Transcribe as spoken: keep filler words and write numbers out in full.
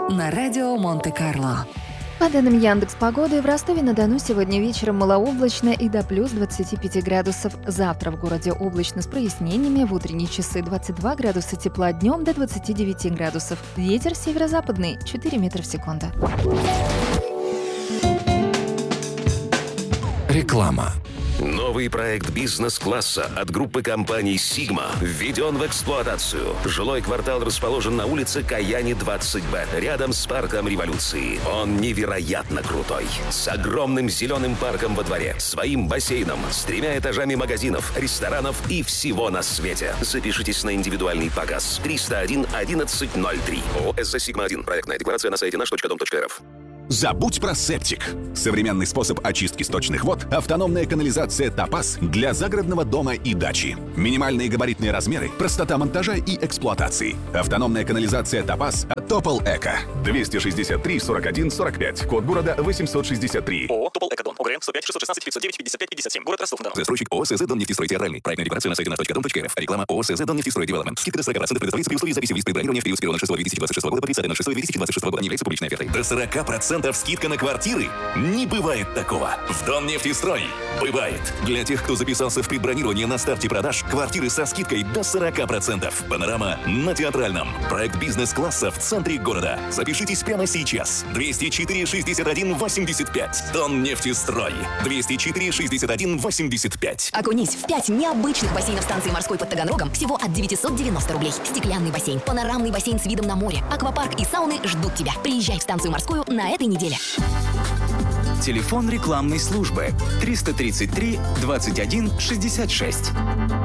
на радио Монте-Карло. По данным Яндекс.Погоды, в Ростове-на-Дону сегодня вечером малооблачно и до плюс двадцати пяти градусов. Завтра в городе облачно с прояснениями, в утренние часы двадцать два градуса тепла, днем до двадцати девяти градусов. Ветер северо-западный четыре метра в секунду. Реклама. Новый проект бизнес-класса от группы компаний «Сигма» введен в эксплуатацию. Жилой квартал расположен на улице Каяни, двадцать Б, рядом с парком Революции. Он невероятно крутой. С огромным зеленым парком во дворе, своим бассейном, с тремя этажами магазинов, ресторанов и всего на свете. Запишитесь на индивидуальный показ. триста один одиннадцать ноль три. ООО «СЗ Сигма один». Проектная декларация на сайте наш точка дом точка эр эф. Забудь про септик. Современный способ очистки сточных вод – автономная канализация «Топаз» для загородного дома и дачи. Минимальные габаритные размеры, простота монтажа и эксплуатации. Автономная канализация «Топаз» от Топол Эко. двести шестьдесят три сорок один сорок пять. Код города восемьсот шестьдесят три. ООО «Топол Экодом». ОГРН сто пять шестьсот шестнадцать пятьсот девять пятьдесят пять пятьдесят семь. Город Ростов-на-Дону. Застройщик ООО «СЗ Доннефтестрой Театральный». Проектная декларация на сайте наш точка дом точка эр эф. Реклама ООО «СЗ Доннефтестрой Девелопмент». Скидка до сорок процентов предоставляется при условии записи в лист бронирования в период с первого ноль шестого две тысячи двадцать шестого года по тридцатое ноль шестое две тысячи двадцать шестого года не является публичной офертой. До сорок процентов скидка на квартиры? Не бывает такого. В Доннефтестрой бывает. Для тех, кто записался в предбронирование на старте продаж, квартиры со скидкой до сорок процентов. Панорама на Театральном. Проект бизнес-класса в центре города. Запишитесь прямо сейчас. двести четыре шестьдесят один восемьдесят пять. Доннефтестрой. двести четыре шестьдесят один восемьдесят пять. Окунись в пять необычных бассейнов станции морской под Таганрогом всего от девятисот девяноста рублей. Стеклянный бассейн, панорамный бассейн с видом на море, аквапарк и сауны ждут тебя. Приезжай в станцию морскую на этой неделе. Телефон рекламной службы триста тридцать три двадцать один шестьдесят шесть.